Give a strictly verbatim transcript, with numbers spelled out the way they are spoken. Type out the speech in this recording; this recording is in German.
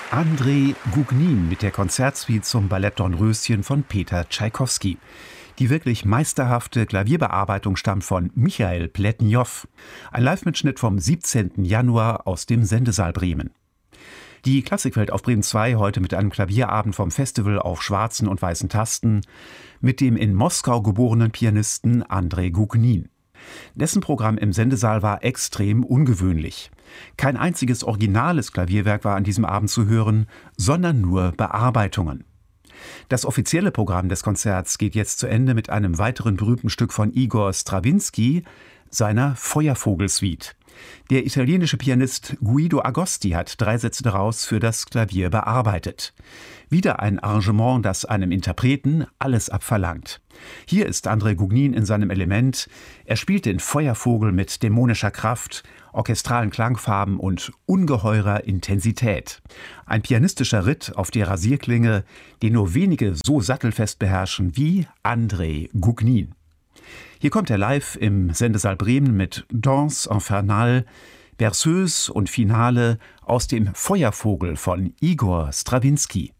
Andrei Gugnin mit der Konzertsuite zum Ballett Dornröschen von Peter Tschaikowski. Die wirklich meisterhafte Klavierbearbeitung stammt von Michael Pletnjow. Ein Live-Mitschnitt vom siebzehnten Januar aus dem Sendesaal Bremen. Die Klassikwelt auf Bremen zwei heute mit einem Klavierabend vom Festival auf schwarzen und weißen Tasten mit dem in Moskau geborenen Pianisten Andrei Gugnin. Dessen Programm im Sendesaal war extrem ungewöhnlich. Kein einziges originales Klavierwerk war an diesem Abend zu hören, sondern nur Bearbeitungen. Das offizielle Programm des Konzerts geht jetzt zu Ende mit einem weiteren berühmten Stück von Igor Strawinski, seiner Feuervogel-Suite. Der italienische Pianist Guido Agosti hat drei Sätze daraus für das Klavier bearbeitet. Wieder ein Arrangement, das einem Interpreten alles abverlangt. Hier ist Andrei Gugnin in seinem Element. Er spielt den Feuervogel mit dämonischer Kraft, orchestralen Klangfarben und ungeheurer Intensität. Ein pianistischer Ritt auf der Rasierklinge, den nur wenige so sattelfest beherrschen wie Andrei Gugnin. Hier kommt er live im Sendesaal Bremen mit Danse Infernale, Berceuse und Finale aus dem Feuervogel von Igor Strawinski.